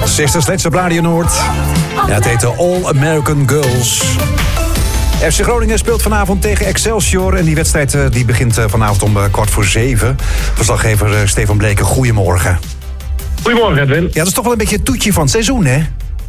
Sister Sledge op Radio Noord. Ja, het heet de All American Girls. FC Groningen speelt vanavond tegen Excelsior. En die wedstrijd die begint vanavond om 6:15. Verslaggever Stefan Bleken, goedemorgen. Goedemorgen, Edwin. Ja, dat is toch wel een beetje het toetje van het seizoen, hè?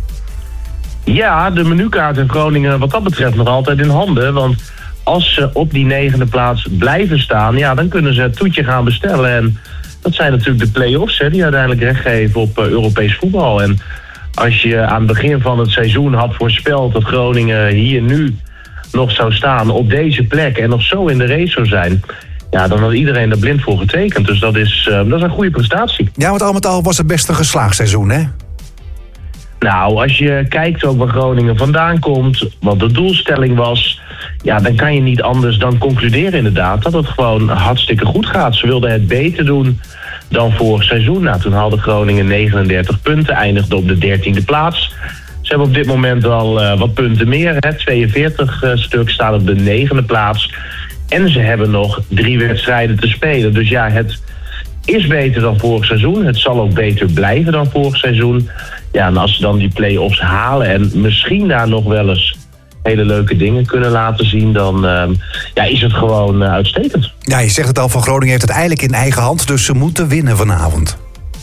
Ja, de menukaart in Groningen wat dat betreft nog altijd in handen. Want als ze op die 9e plaats blijven staan, ja, dan kunnen ze het toetje gaan bestellen. En dat zijn natuurlijk de play-offs, hè, die uiteindelijk recht geven op Europees voetbal. En als je aan het begin van het seizoen had voorspeld dat Groningen hier nu nog zou staan op deze plek en nog zo in de race zou zijn, ja, dan had iedereen er blind voor getekend. Dus dat is een goede prestatie. Ja, want al met al was het best een geslaagd seizoen, hè? Nou, als je kijkt ook waar Groningen vandaan komt, wat de doelstelling was, ja, dan kan je niet anders dan concluderen inderdaad dat het gewoon hartstikke goed gaat. Ze wilden het beter doen dan vorig seizoen. Nou, toen haalde Groningen 39 punten, eindigde op de 13e plaats. Ze hebben op dit moment al wat punten meer, hè? 42 stuk, staan op de 9e plaats. En ze hebben nog 3 wedstrijden te spelen. Dus ja, het is beter dan vorig seizoen. Het zal ook beter blijven dan vorig seizoen. Ja, en als ze dan die play-offs halen en misschien daar nog wel eens hele leuke dingen kunnen laten zien, dan is het gewoon uitstekend. Ja, je zegt het al, Van Groningen heeft het eigenlijk in eigen hand, dus ze moeten winnen vanavond.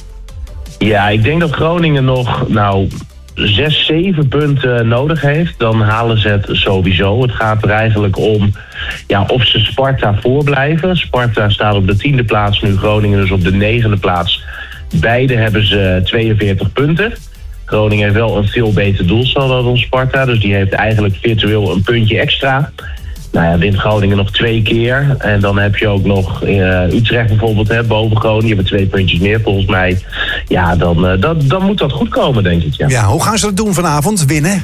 Ja, ik denk dat Groningen nog 6, 7 punten nodig heeft. Dan halen ze het sowieso. Het gaat er eigenlijk om of ze Sparta voorblijven. Sparta staat op de 10e plaats nu, Groningen dus op de 9e plaats. Beide hebben ze 42 punten. Groningen heeft wel een veel beter doelsaldo dan Sparta, dus die heeft eigenlijk virtueel een puntje extra. Nou ja, wint Groningen nog 2 keer. En dan heb je ook nog Utrecht bijvoorbeeld, boven Groningen. Die hebben 2 puntjes meer volgens mij. Ja, dan moet dat goed komen, denk ik. Ja, hoe gaan ze dat doen vanavond? Winnen?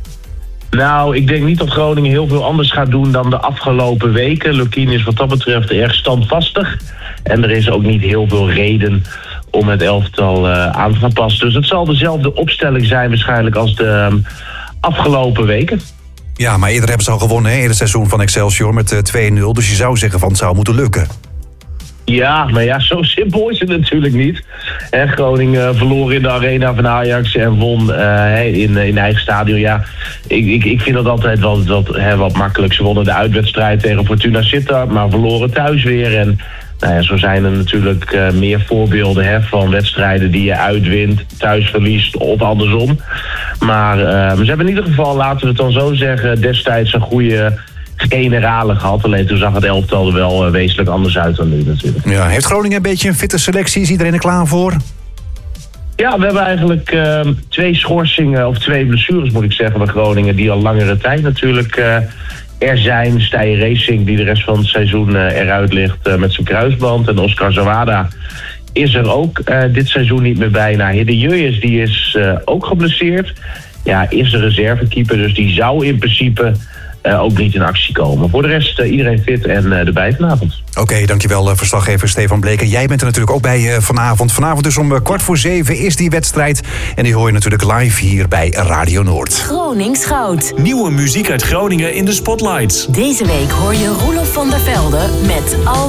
Nou, ik denk niet dat Groningen heel veel anders gaat doen dan de afgelopen weken. Lukien is wat dat betreft erg standvastig. En er is ook niet heel veel reden om het elftal aan te gaan passen. Dus het zal dezelfde opstelling zijn waarschijnlijk als de afgelopen weken. Ja, maar eerder hebben ze al gewonnen in het seizoen van Excelsior met 2-0. Dus je zou zeggen van het zou moeten lukken. Ja, maar ja, zo simpel is het natuurlijk niet. Groningen verloor in de arena van Ajax en won in eigen stadion. Ja, ik vind dat altijd wat makkelijk. Ze wonnen de uitwedstrijd tegen Fortuna Sittard, maar verloren thuis weer. En zo zijn er natuurlijk meer voorbeelden van wedstrijden die je uitwint, thuis verliest of andersom. Maar ze hebben in ieder geval, laten we het dan zo zeggen, destijds een goede generale gehad. Alleen toen zag het elftal er wel wezenlijk anders uit dan nu natuurlijk. Ja, heeft Groningen een beetje een fitte selectie? Is iedereen er klaar voor? Ja, we hebben eigenlijk 2 schorsingen, of 2 blessures moet ik zeggen, bij Groningen, die al langere tijd natuurlijk er zijn. Steyr Racing, die de rest van het seizoen eruit ligt met zijn kruisband. En Oscar Zawada is er ook dit seizoen niet meer bij. Hidde Jurjes, die is ook geblesseerd. Ja, is de reservekeeper, dus die zou in principe ook niet in actie komen. Voor de rest iedereen fit en erbij vanavond. Oké, dankjewel verslaggever Stefan Bleken. Jij bent er natuurlijk ook bij vanavond. Vanavond dus om 6:15 is die wedstrijd. En die hoor je natuurlijk live hier bij Radio Noord. Gronings Goud. Nieuwe muziek uit Groningen in de spotlights. Deze week hoor je Roelof van der Velde met Al